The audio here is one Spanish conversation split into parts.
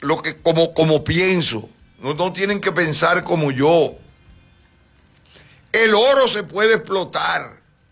como pienso. No tienen que pensar como yo. El oro se puede explotar.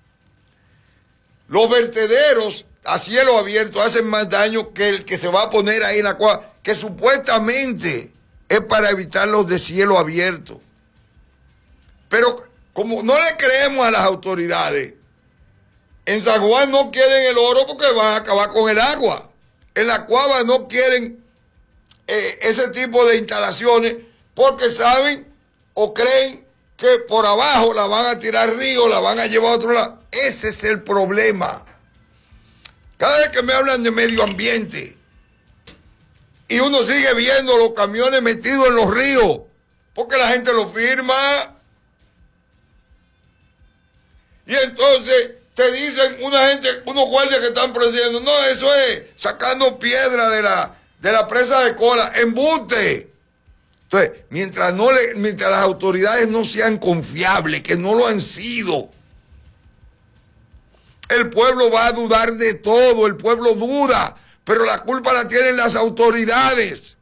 Los vertederos a cielo abierto hacen más daño que el que se va a poner ahí en la cueva, que supuestamente es para evitar los de cielo abierto. Pero como no le creemos a las autoridades, en San Juan no quieren el oro porque van a acabar con el agua. En la cueva no quieren ese tipo de instalaciones porque saben o creen que por abajo la van a tirar río, la van a llevar a otro lado. Ese es el problema. Cada vez que me hablan de medio ambiente y uno sigue viendo los camiones metidos en los ríos porque la gente lo firma. Y entonces te dicen unos guardias que están procediendo, no, eso es sacando piedra de la presa de Cola, embuste. Entonces, mientras las autoridades no sean confiables, que no lo han sido, el pueblo va a dudar de todo, el pueblo duda, pero la culpa la tienen las autoridades.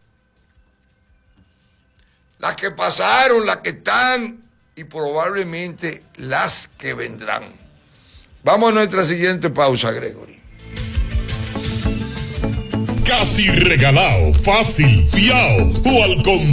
Las que pasaron, las que están y probablemente las que vendrán. Vamos a nuestra siguiente pausa, Gregory. Casi regalado, fácil, fiao o al contrario.